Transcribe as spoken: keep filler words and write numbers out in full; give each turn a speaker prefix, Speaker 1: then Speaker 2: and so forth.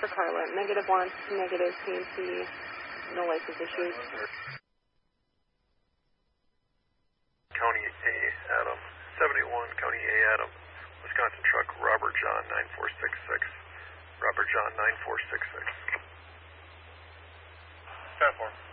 Speaker 1: for Carla. Negative one, negative P and C, no license issues.
Speaker 2: County A, Adam. seventy-one, County A, Adam. Wisconsin truck, Robert John, nine four six six. Robert John, nine four six six.
Speaker 3: ten four.